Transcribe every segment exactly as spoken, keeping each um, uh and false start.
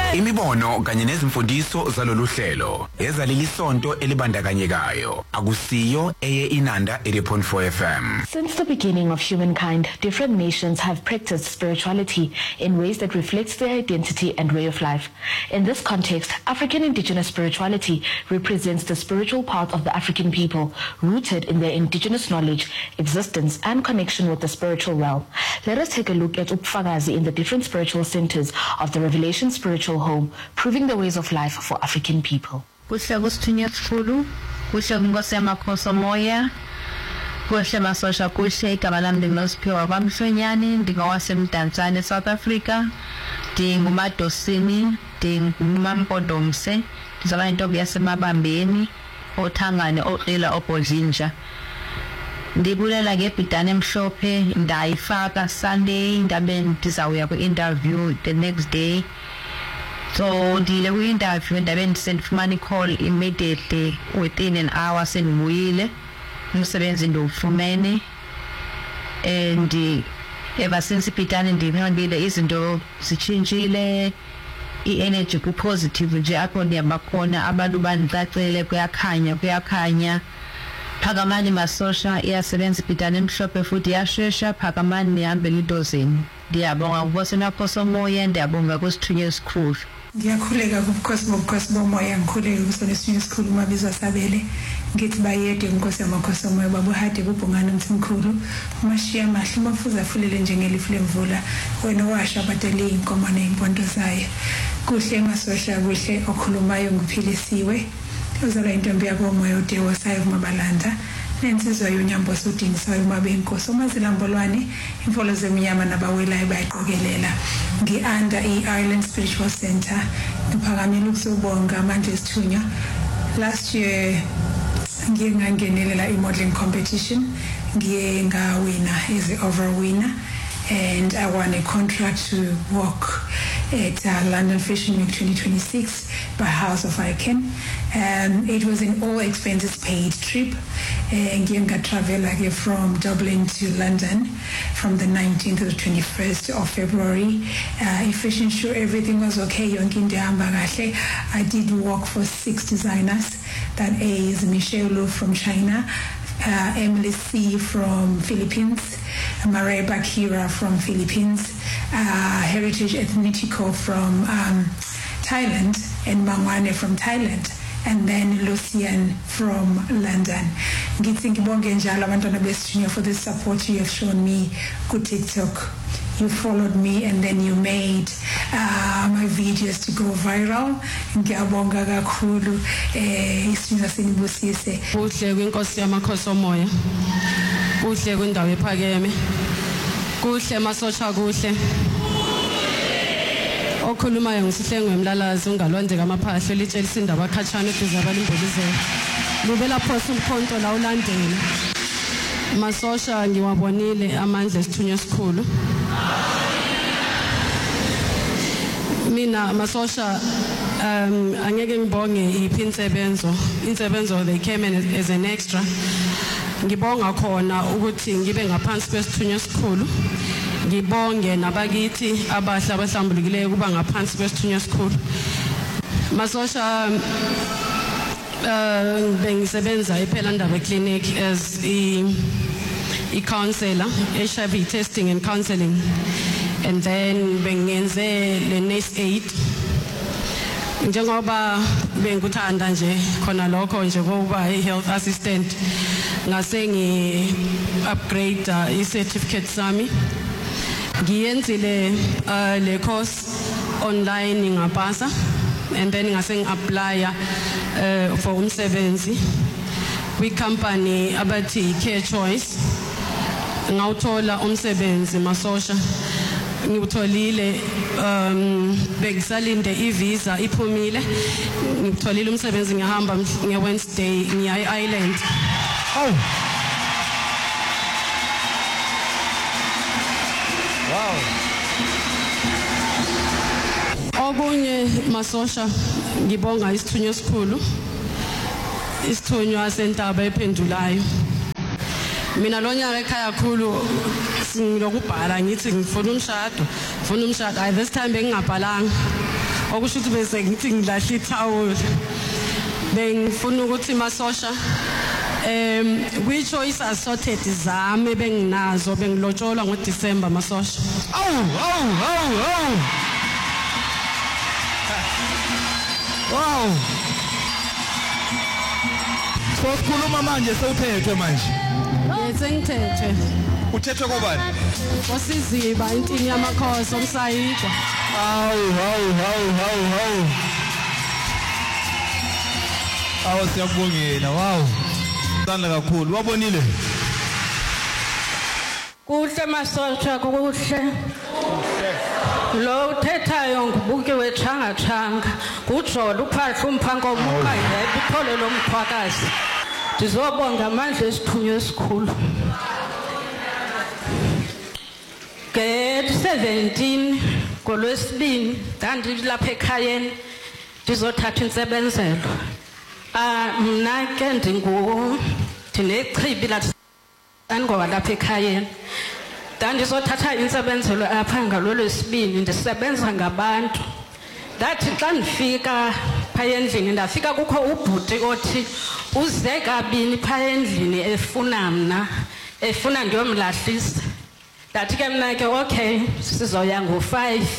Imibono kanye nezimfundiso zalolu hlelo ezaleli sonto elibandakanyekayo akusiyo eye Inanda eighty point four F M. Since the beginning of humankind, different nations have practiced spirituality in ways that reflects their identity and way of life. In this context, African indigenous spirituality represents the spiritual part of the African people, rooted in their indigenous knowledge, existence, and connection with the spiritual realm. Let us take a look at ubufakazi in the different spiritual centers of the Revelation Spiritual Home, proving the ways of life for African people. Kuhle kusithunywa sikhulu, kuhle kunkosi yamakhosi omoya, kuhle masosha kuhle igama lami ndinguSiphiwe kwaMhlonyani, ndingowasemdantsane South Africa, ndingumadosini, ndingumampondomse, ndizaba intombi yasemabambeni, othangane oqila obhodlinja. Ndibulela ngebhidane emhlophe ndayifaka Sunday ndabe ndizawuya ku-interview the next day. So ndile ku-interview ndabe ndisendifumana i-call immediately within an hour sendibuyile umsebenzi ndiwufumene. And ever since ibhidane ndinqandile izinto zitshintshile, i-energy ku-positive nje apho ndihamba khona abantu bandicacele kuyakhanya kuyakhanya. Phakamani masosha iyasebenza ibhidane emhlophe futhi iyashesha, phakamani nihambe lidozini. Ndiyabonga kuBusi Makhosi Omoya, ndiyabonga kusithunywa esikhulu. Ngiyakhuleka kuBukhosi boBukhosi bomoya, ngikhuleka kusona isithunywa esikhulu Mabizwa Sabele. Ngithi bayede uNkosi yamakhosi omoya babuhade kubhungana umthimkhulu. Umashiya mahle mafuza afulele njengelifu lemvula. Wena washa batele inkomo neimpondo zayo. Kuhle masosha kuhle okhulumayo nguphilisiwe. Uzala intombi yabo moya uDewo sayo kumabalanda nensizwa yonyambo sodingisayo mabenkosi omazilambolwane imfolo zemnyama nabawelayo bayiqokelela ngi-under i-Ireland Spiritual Center ngiphakamela ukusubonga manje isithunywa. Last year ngiye ngangenelela i-modeling competition, ngiye ngawina as an overall winner, and I won a contract to walk at uh, London Fashion Week twenty twenty-six by House of Icon. Um, it was an all expenses paid trip. And I traveled from Dublin to London from the nineteenth to the twenty-first of February. Uh, fashion show, everything was okay. I did work for six designers. That is Michelle Lu from China, uh, Emily C from Philippines, Maria Bakira from Philippines, uh, Heritage Ethnitico from um, Thailand, and Mangwane from Thailand, and then Lucian from London. Ngibonge njalo abantwana besithunywa for the support you have shown me ku TikTok. You followed me and then you made uh, my videos to go viral. Ngiyabonga kakhulu eh isithunywa sinibusise. Kuhle kwinkosi yamakhosi omoya. Kuhle kwindawo ephakeme. Kuhle masosha kuhle. Okhulumayo ngisihlengwe emlalazi ungalondeka amaphahlo litshela indaba akhatshana eduze abalimbolizela. Lube lapho umkhonto la ulandela. Masosha ngiwabonile amandla esithunywa esikhulu. Mina masosha um angeke ngibonge iphinsebenzo. Insebenzo they came in as an extra. Ngibonga khona ukuthi ngibe ngaphansi kwesithunywa esikhulu. Ngibonge nabakithi abahla abahlambulukileyo kuba ngaphansi kwesithunywa esikhulu. Masosha uh bengisebenza ephela ndaba clinic as i i counselor, H I V testing and counseling, and then bengenze le nurse aid. Njengoba benguthanda nje khona lokho nje kuba i health assistant, ngase ngi upgrade i certificate sami. Ngiyenzile uh, le course online ngapasa, and then ngase ngi-apply uh, for umsebenzi kwi company abathi Care Choice. Ngawuthola umsebenzi masosha, ngitholile um bengisalinde i-visa iphumile, ngitholile umsebenzi ngihamba nge-Wednesday ngiya e-Ireland. Oh. Wow. Okunye masosha ngibonga isithunywa esikhulu, isithunywa sentaba ephendulayo. Mina lonyaka ekhaya khulu ngilokubhala ngithi ngifuna umshado, ngifuna umshado. Ay this time bengingabhalanga. okusho ukuthi bese ngithi ngidlahle ithawula bengifuna ukuthi masosha em kwi choice assorted zami benginazo bengilotsholwa ngoDecember masosha awu awu awu awu wow Sokhuluma manje sewuthethwe manje yesengithethe uthethwe kobani Wasiziba intini yamakhosi omsayidwa awu awu awu awu awu awu siyabongela wow Tanda kakhulu wabonile Kuhle masosha kuhle Lo uthethayo ngubuke wethanga thanga kujolo uphahla umphanko omuka yedwa uphole lo mphakazi Ndizobonga amandla esithunywe esikhulu Ke seventeen kolwesibini ndandilapha ekhayeni ndizothatha insebenzelo Ah mna ke ndingu ndinechibi lathi angoba lapha ekhayeni ndandizothatha insebenzelo apha ngalolwesibini ndisebenza ngabantu ndathi xa ndifika phaya endlini ndafika kukho ubhuti othi uze kabini phaya endlini efuna mna efuna ndiyomlahlisa ndathi ke mna ke okay sizoya ngo-five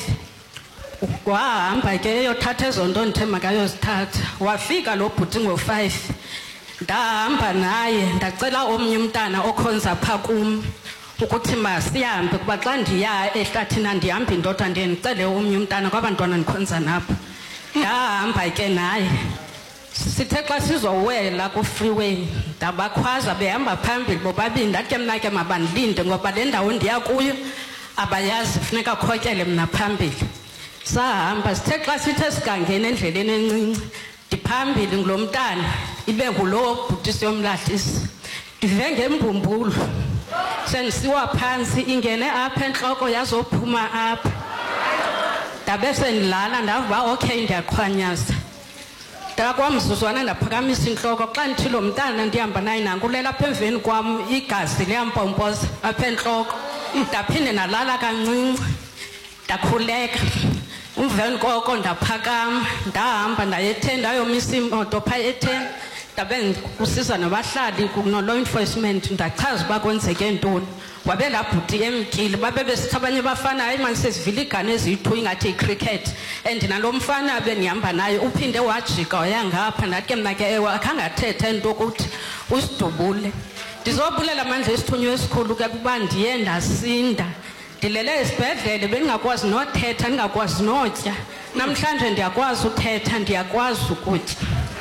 wahamba ke eyothatha ezo nto ndithe makayozithatha wafika lo bhuti ngo-five ndahamba naye ndacela omnye umntana okhonza pha kum ukuthi masihambe kuba xa ndiya ehlathini andihamba indoda ndiye ndicele omnye umntana kwabantwana ndikhonza nabo ndahamba ke naye sithe xa sizowela ku-freeway ndabakhwaza behamba phambili bobabini ndathi ke mna ke mabandilinde ngoba le ndawo ndiya kuyo abayazi funeka khokele mna phambili sahamba sithe xa sithe sigangeni endleleni encinci ndiphambili ngulo mntana ibe ngulo bhuti siyomlahlisa ndive ngembumbulo sendisiwa phansi ingene apha entloko yazophuma apha ndabe sendilala ndava okay ndiyaqhwanyaza ndakwamzuzwana ndaphakamisa intloko xa ndithi lo mntana ndihamba naye nankulela apha emveni kwam igazi liyampompoza apha entloko ndaphinde nalala kancinci ndakhuleka umveni koko ndaphakama ndahamba ndaye etheni ndayomisa imoto phaa etheni ndabe ndikusiza nabahlali kuno-law enforcement ndachaza uba kwenzeke ntoni wabe laa bhuti emkile babe besithi abanye bafana hayi mani sezivile igane eziyi-two ingathi icricket and nalo mfana bendihamba naye uphinde wajika wayangapha ndathi ke mna ke ewe akhangathethe nto ukuthi usidubule ndizobulela amandla esithunywe esikhulu ke kuba ndiye ndasinda ndilele esibhedlele bendingakwazi nothetha ndingakwazi notya namhlanje ndiyakwazi uthetha ndiyakwazi ukutya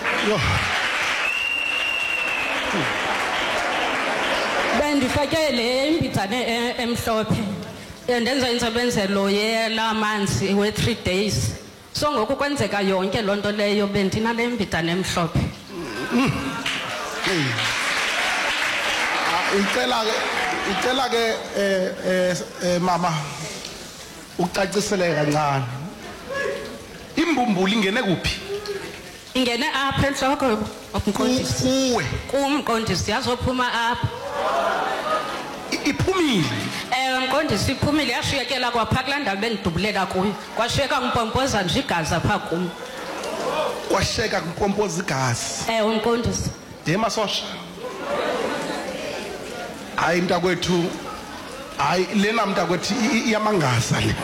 bendifake le imbizane emhlophe ndenza insebenzelo yela manzi we-three days so ngoku kwenzeka yonke loo nto leyo bendinale mbizane emhlophe icela ke icela ke eh eh mama ucacisele kancane imbumbulu ingene kuphi ingene apha enhloko umqondisi kuwe kumqondisi yazophuma apha iphumile eh umqondisi iphumile yashiyekela kwapha kulaa ndawo bendidubulela kuyo kwashiyeka umpompoza nje igazi apha kum kwashiyeka kumpompoza igazi eh umqondisi demasosha hayi mntakwethu hayi lena mntakwethu iyamangaza le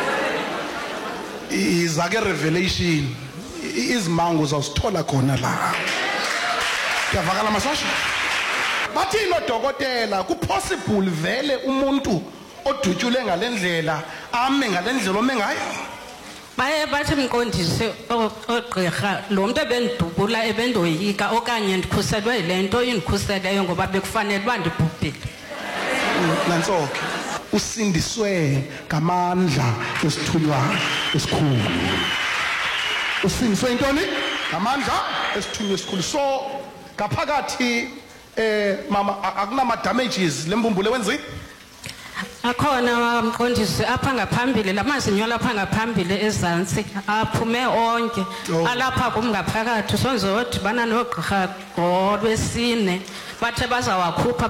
izake revelation izimango uzawusithola khona la kuyavakala masosha bathi nodokotela kupossible vele umuntu odutyule ngalendlela ame ngalendlela ome ngayo baye bathi mqondisi ogqirha lo muntu ebendidubula ebendoyika okanye ndikhuselwe yile nto indikhuseleyo ngoba bekufanele uba ndibhubhile nantsoke usindiswe ngamandla esithunywa esikhulu usindiswe intoni ngamandla esithunywa esikhulu so ngaphakathi eh mama akunama damages lembumbule wenzini akhona mqondisi apha ngaphambili lamazinyo lapha ngaphambili ezantsi aphume onke alapha kum ngaphakathi sonzodibana nogqirha ngolwesine bathe bazawakhupha